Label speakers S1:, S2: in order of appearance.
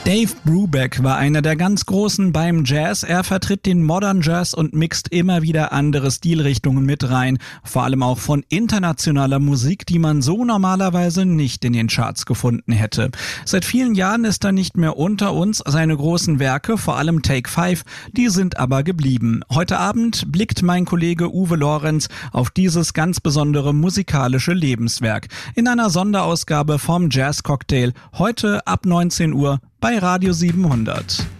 S1: Dave Brubeck war einer der ganz Großen beim Jazz. Er vertritt den Modern Jazz und mixt immer wieder andere Stilrichtungen mit rein. Vor allem auch von internationaler Musik, die man so normalerweise nicht in den Charts gefunden hätte. Seit vielen Jahren ist er nicht mehr unter uns. Seine großen Werke, vor allem Take 5, die sind aber geblieben. Heute Abend blickt mein Kollege Uwe Lorenz auf dieses ganz besondere musikalische Lebenswerk. In einer Sonderausgabe vom Jazz Cocktail. Heute ab 19 Uhr bei Radio 700.